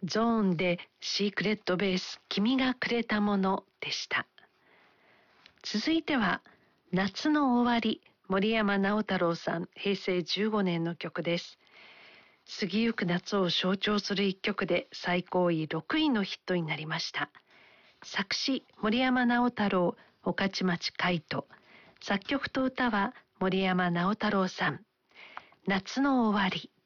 ゾーンでシークレットベース君がくれたものでした。続いては夏の終わり、森山直太朗さん、平成15年の曲です。過ぎゆく夏を象徴する一曲で最高位6位のヒットになりました。作詞森山直太朗、御徒町海人、作曲と歌は森山直太朗さん。夏の終わり。